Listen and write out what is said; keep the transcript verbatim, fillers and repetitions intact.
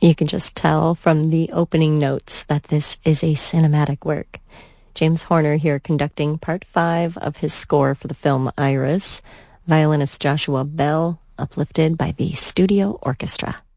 You can just tell from the opening notes that this is a cinematic work. James Horner here conducting part five of his score for the film Iris. Violinist Joshua Bell, uplifted by the studio orchestra.